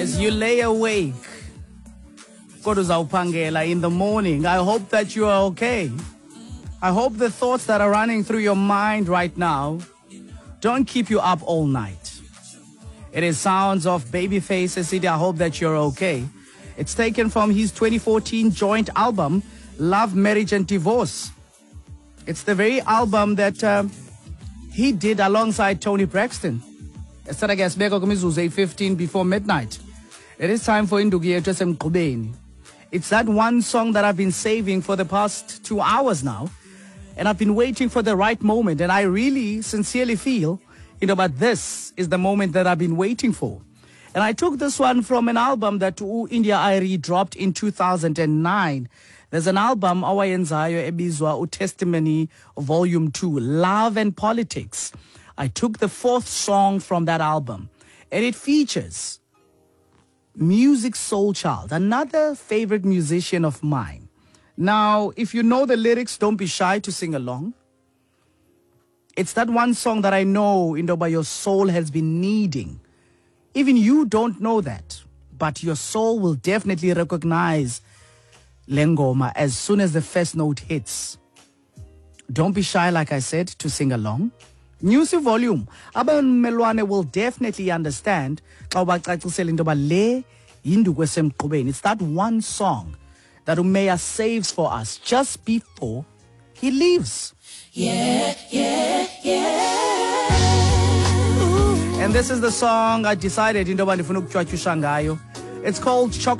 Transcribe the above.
As you lay awake, kodwa uzawuphangela in the morning, I hope that you are okay. I hope the thoughts that are running through your mind right now don't keep you up all night. It is sounds of Babyface City. I hope that you're okay. It's taken from his 2014 joint album, Love, Marriage and Divorce. It's the very album that he did alongside Tony Braxton. It's 8:15 before midnight. It is time for Induku Yethu Esemgqubeni. It's that one song that I've been saving for the past 2 hours now. And I've been waiting for the right moment. And I really sincerely feel, but this is the moment that I've been waiting for. And I took this one from an album that India Irie dropped in 2009. There's an album, awayenzayo ebizwa Testimony Volume 2, Love and Politics. I took the 4th song from that album. And it features Musiq Soulchild, another favorite musician of mine. Now, if you know the lyrics, don't be shy to sing along. It's that one song that I know, your soul has been needing. Even you don't know that, but your soul will definitely recognize Lengoma as soon as the first note hits. Don't be shy, like I said, to sing along. Music volume. Melwane will definitely understand. It's that one song that Umeya saves for us just before he leaves. Yeah. And this is the song I decided, it's called Chocolate.